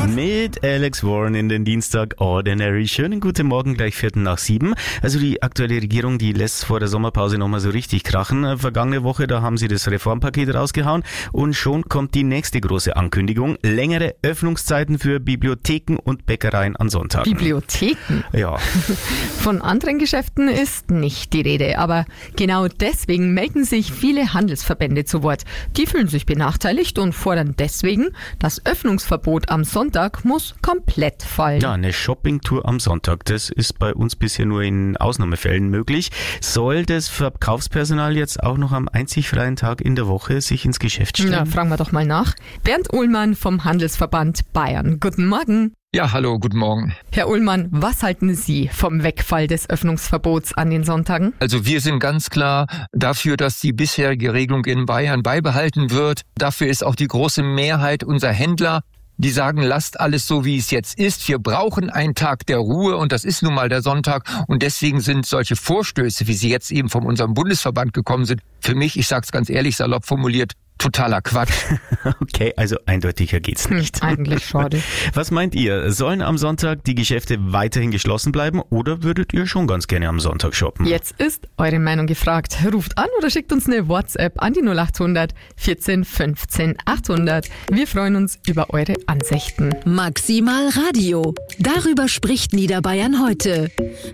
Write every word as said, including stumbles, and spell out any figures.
Mit Alex Warren in den Dienstag Ordinary. Schönen guten Morgen, gleich Viertel nach sieben. Also die aktuelle Regierung, die lässt vor der Sommerpause nochmal so richtig krachen. Vergangene Woche, da haben sie das Reformpaket rausgehauen und schon kommt die nächste große Ankündigung. Längere Öffnungszeiten für Bibliotheken und Bäckereien an Sonntagen. Bibliotheken? Ja. Von anderen Geschäften ist nicht die Rede, aber genau deswegen melden sich viele Handelsverbände zu Wort. Die fühlen sich benachteiligt und fordern deswegen, das Öffnungsverbot am Sonntag muss komplett fallen. Ja, eine Shoppingtour am Sonntag, das ist bei uns bisher nur in Ausnahmefällen möglich. Soll das Verkaufspersonal jetzt auch noch am einzig freien Tag in der Woche sich ins Geschäft stellen? Na, fragen wir doch mal nach. Bernd Uhlmann vom Handelsverband Bayern. Guten Morgen. Ja, hallo, guten Morgen. Herr Uhlmann, was halten Sie vom Wegfall des Öffnungsverbots an den Sonntagen? Also wir sind ganz klar dafür, dass die bisherige Regelung in Bayern beibehalten wird. Dafür ist auch die große Mehrheit unserer Händler. Die sagen, lasst alles so, wie es jetzt ist. Wir brauchen einen Tag der Ruhe und das ist nun mal der Sonntag. Und deswegen sind solche Vorstöße, wie sie jetzt eben von unserem Bundesverband gekommen sind, für mich, ich sag's ganz ehrlich, salopp formuliert, totaler Quatsch. Okay, also eindeutiger geht's nicht. Hm, eigentlich schade. Was meint ihr? Sollen am Sonntag die Geschäfte weiterhin geschlossen bleiben oder würdet ihr schon ganz gerne am Sonntag shoppen? Jetzt ist eure Meinung gefragt. Ruft an oder schickt uns eine WhatsApp an die null acht hundert vierzehn fünfzehn achthundert. Wir freuen uns über eure Ansichten. Maximal Radio. Darüber spricht Niederbayern heute.